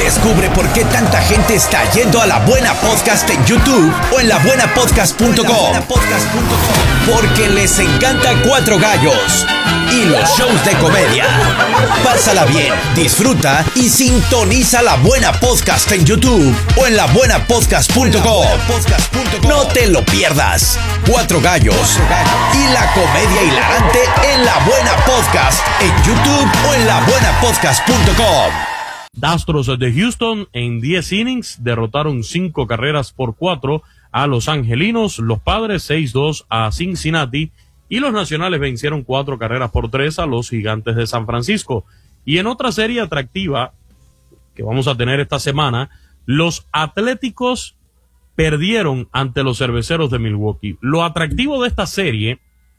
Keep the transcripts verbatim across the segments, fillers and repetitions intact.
Descubre por qué tanta gente está yendo a La Buena Podcast en YouTube o en la buena podcast punto com. Porque les encanta Cuatro Gallos y los shows de comedia. Pásala bien, disfruta y sintoniza La Buena Podcast en YouTube o en la buena podcast punto com. No te lo pierdas. Cuatro Gallos y la comedia hilarante en La Buena Podcast en YouTube o en la buena podcast punto com. Astros de Houston en diez innings derrotaron cinco carreras por cuatro a los angelinos, los Padres seis dos a Cincinnati y los Nacionales vencieron cuatro carreras por tres a los Gigantes de San Francisco. Y en otra serie atractiva que vamos a tener esta semana, los Atléticos perdieron ante los Cerveceros de Milwaukee. Lo atractivo de esta serie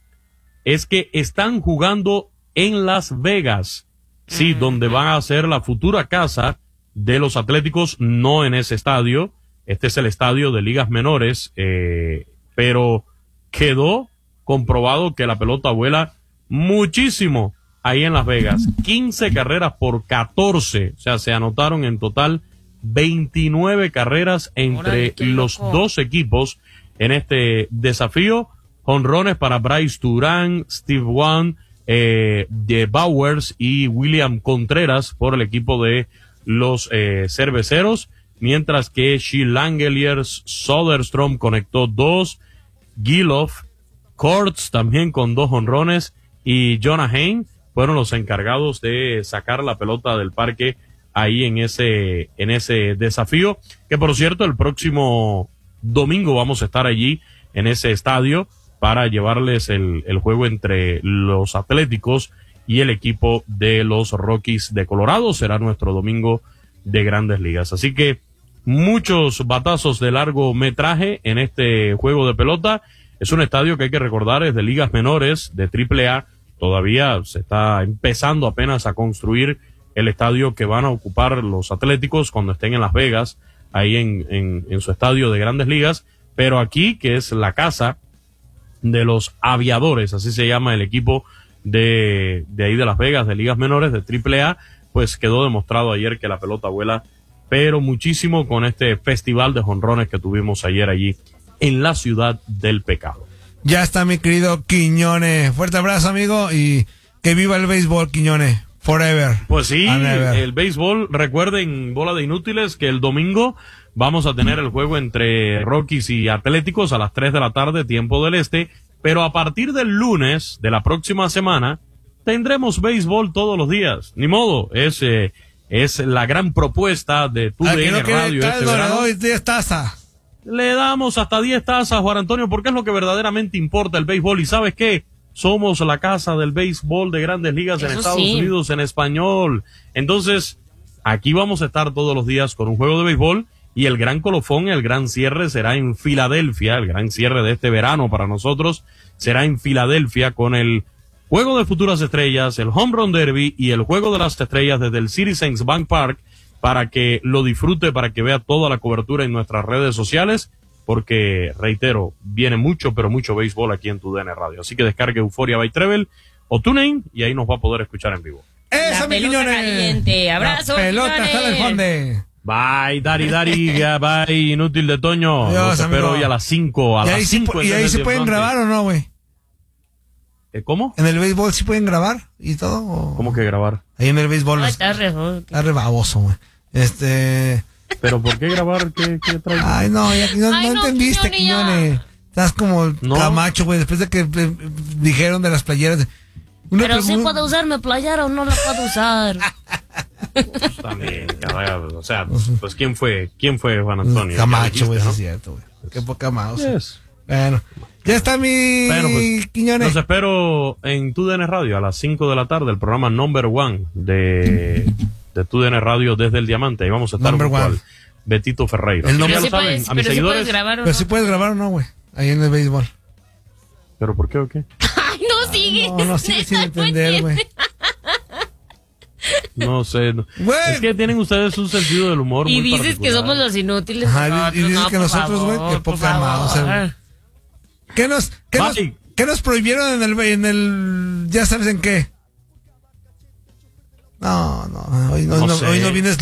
es que están jugando en Las Vegas. Sí, donde van a ser la futura casa de los Atléticos, no en ese estadio. Este es el estadio de ligas menores, eh, pero quedó comprobado que la pelota vuela muchísimo ahí en Las Vegas. quince carreras por catorce, o sea, se anotaron en total veintinueve carreras entre los dos equipos en este desafío. Jonrones para Bryce Turán, Steve Wan, Eh, de Bowers y William Contreras por el equipo de los eh, Cerveceros, mientras que Shea Langeliers, Soderstrom conectó dos, Giloff, Kortz también con dos jonrones y Jonah Heim fueron los encargados de sacar la pelota del parque ahí en ese en ese desafío, que por cierto el próximo domingo vamos a estar allí en ese estadio para llevarles el, el juego entre los Atléticos y el equipo de los Rockies de Colorado. Será nuestro domingo de Grandes Ligas. Así que muchos batazos de largo metraje en este juego de pelota. Es un estadio que hay que recordar es de ligas menores, de triple A. Todavía se está empezando apenas a construir el estadio que van a ocupar los Atléticos cuando estén en Las Vegas, ahí en, en, en su estadio de Grandes Ligas. Pero aquí, que es la casa de los Aviadores, así se llama el equipo de, de ahí de Las Vegas, de ligas menores, de triple A, pues quedó demostrado ayer que la pelota vuela, pero muchísimo con este festival de jonrones que tuvimos ayer allí en la ciudad del pecado. Ya está mi querido Quiñones, fuerte abrazo amigo y que viva el béisbol, Quiñones, forever. Pues sí, el béisbol, recuerden, bola de inútiles, que el domingo vamos a tener el juego entre Rockies y Atléticos a las tres de la tarde, tiempo del este, pero a partir del lunes de la próxima semana tendremos béisbol todos los días. Ni modo, es, eh, es la gran propuesta de tu D N no Radio este verano. Hoy diez tazas. Le damos hasta diez tazas, Juan Antonio, porque es lo que verdaderamente importa el béisbol. ¿Y sabes qué? Somos la casa del béisbol de Grandes Ligas en Estados sí. Unidos en español. Entonces, aquí vamos a estar todos los días con un juego de béisbol. Y el gran colofón, el gran cierre será en Filadelfia, el gran cierre de este verano para nosotros será en Filadelfia con el Juego de Futuras Estrellas, el Home Run Derby y el Juego de las Estrellas desde el Citizens Bank Park para que lo disfrute, para que vea toda la cobertura en nuestras redes sociales, porque, reitero, viene mucho, pero mucho béisbol aquí en tu D N Radio. Así que descargue Euforia by Treble o TuneIn y ahí nos va a poder escuchar en vivo. ¡Esa, mi Quiñones! ¡Abrazo, la pelota está del fonde. Bye, Dari, Dari, bye, inútil de Toño. Dios, Los espero hoy a las cinco, a ¿Y las ahí cinco. ¿Y ahí se pueden grabar o no, güey? ¿Cómo? ¿En el béisbol sí pueden grabar y todo? ¿O? ¿Cómo que grabar? Ahí en el béisbol. No, es, está re, está re baboso, güey. Este... ¿Pero por qué grabar? ¿Qué, qué trae? Ay, no, ya, no, Ay, no, no entendiste, Quiñones. Estás como no. Camacho, güey, después de que eh, dijeron de las playeras. Una Pero sí puede usar mi playera o no la puedo usar. Pues también, cabrón, o sea, pues ¿quién fue? ¿Quién fue Juan Antonio? Camacho, güey, ¿no? Es cierto, güey. Qué poca mouse. Yes. Bueno, ya está mi bueno, pues, Quiñones. Los espero en tu D N Radio a las cinco de la tarde, el programa Number One de, de tu D N Radio desde el Diamante. Ahí vamos a estar Number junto one. al Betito Ferreira. El ya sí lo saben, puedes, a mis pero seguidores. Sí grabar, pero no? si puedes grabar o no, güey. Ahí en el béisbol. ¿Pero por qué o qué? Ay, no sigue. No, no sigue sin entender, güey. No sé. No. Es que tienen ustedes un sentido del humor y muy dices particular. que somos los inútiles. Ajá, y, y dices no, que nosotros, güey, que poca mouse. ¿Qué nos, qué, nos, ¿Qué nos prohibieron en el, en el, ya sabes en qué? No, no, hoy no, no, no hoy no vienes